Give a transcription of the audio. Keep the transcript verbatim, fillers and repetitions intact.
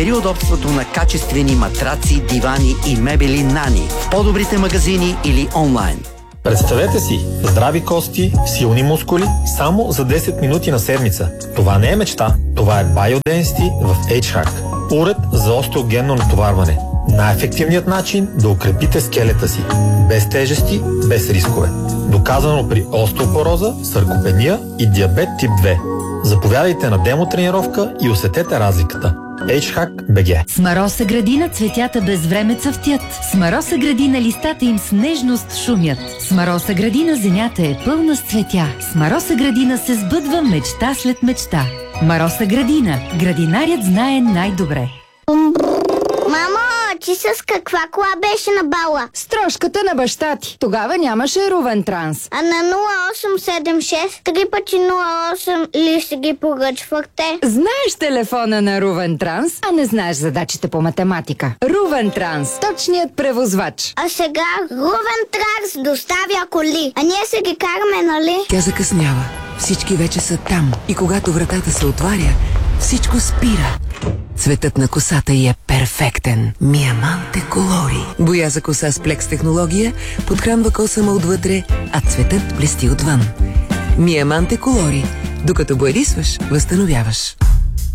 Избери удобството на качествени матраци, дивани и мебели Нани в по-добрите магазини или онлайн. Представете си, здрави кости, силни мускули, само за десет минути на седмица. Това не е мечта, това е BioDensity в H-Hack. Уред за остеогенно натоварване. Най-ефективният начин да укрепите скелета си. Без тежести, без рискове. Доказано при остеопороза, саркопения и диабет тип две. Заповядайте на демо тренировка и усетете разликата. H-Hack би джи. С Мароса градина цветята без време цъфтят. С Мароса градина листата им с нежност шумят. С Мароса градина земята е пълна с цветя. С Мароса градина се сбъдва мечта след мечта. Мароса градина. Градинарят знае най-добре. Мамо, ти с каква кола беше на бала? С трошката на баща ти. Тогава нямаше Рувен Транс. А на нула осем седем шест три пъти нула осем ли си ги поръчвахте? Знаеш телефона на Рувен Транс, а не знаеш задачите по математика. Рувен Транс, точният превозвач. А сега Рувен Транс доставя коли. А ние се ги караме, нали? Тя закъснява. Всички вече са там. И когато вратата се отваря, всичко спира. Цветът на косата й е перфектен. Миаманте Колори. Боя за коса с плекс технология подхранва косама отвътре, а цветът блести отвън. Миаманте Колори. Докато боядисваш, възстановяваш.